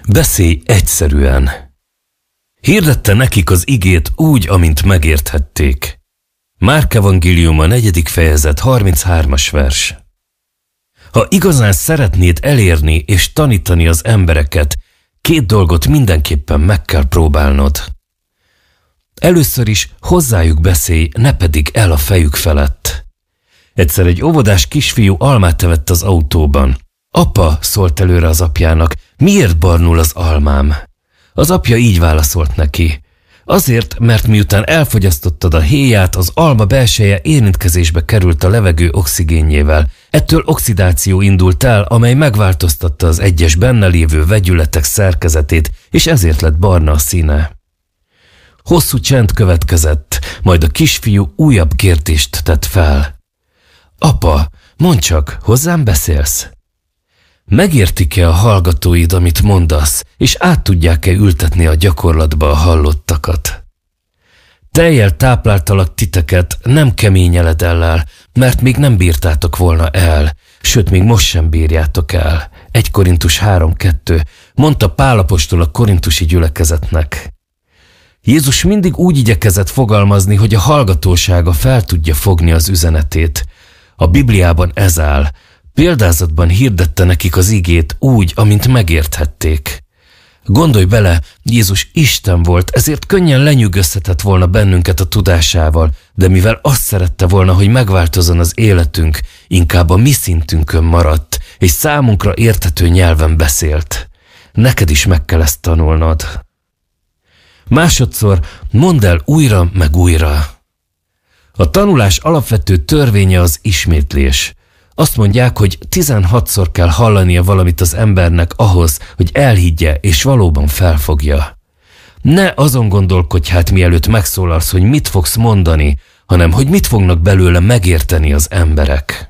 Beszélj egyszerűen. Hirdette nekik az igét úgy, amint megérthették. Márk evangéliuma 4. fejezet 33. vers. Ha igazán szeretnéd elérni és tanítani az embereket, 2 dolgot mindenképpen meg kell próbálnod. Először is hozzájuk beszélj, ne pedig el a fejük felett. Egyszer egy óvodás kisfiú almát evett az autóban. Apa, szólt előre az apjának, miért barnul az almám? Az apja így válaszolt neki. Azért, mert miután elfogyasztottad a héját, az alma belseje érintkezésbe került a levegő oxigénjével. Ettől oxidáció indult el, amely megváltoztatta az egyes benne lévő vegyületek szerkezetét, és ezért lett barna a színe. Hosszú csend következett, majd a kisfiú újabb kérdést tett fel. Apa, mondd csak, hozzám beszélsz? Megértik-e a hallgatóid, amit mondasz, és át tudják-e ültetni a gyakorlatba a hallottakat? Tejjel tápláltalak titeket, nem kemény eledellel, mert még nem bírtátok volna el, sőt, még most sem bírjátok el. 1 Korintus 3:2, mondta Pál apostol a korintusi gyülekezetnek. Jézus mindig úgy igyekezett fogalmazni, hogy a hallgatósága fel tudja fogni az üzenetét. A Bibliában ez áll. Példázatban hirdette nekik az igét úgy, amint megérthették. Gondolj bele, Jézus Isten volt, ezért könnyen lenyűgözhetett volna bennünket a tudásával, de mivel azt szerette volna, hogy megváltozzon az életünk, inkább a mi szintünkön maradt, és számunkra érthető nyelven beszélt. Neked is meg kell ezt tanulnod. Másodszor mondd el újra meg újra. A tanulás alapvető törvénye az ismétlés. Azt mondják, hogy 16-szor kell hallania valamit az embernek ahhoz, hogy elhiggye és valóban felfogja. Ne azon gondolkodj hát mielőtt megszólalsz, hogy mit fogsz mondani, hanem hogy mit fognak belőle megérteni az emberek.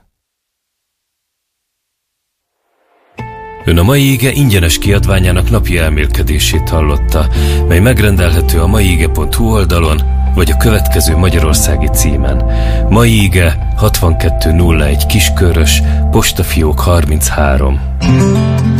Ön a Mai Ige ingyenes kiadványának napi elmélkedését hallotta, mely megrendelhető a maiige.hu oldalon, vagy a következő magyarországi címen. Mai Ige 6201 Kiskörös, postafiók 33.